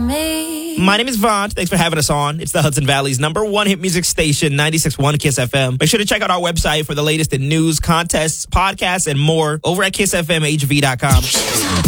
me. My name is Vaughn. Thanks for having us on. It's the Hudson Valley's #1 hit music station, 96.1 KISS FM. Make sure to check out our website for the latest in news, contests, podcasts, and more over at KISSFMHV.com.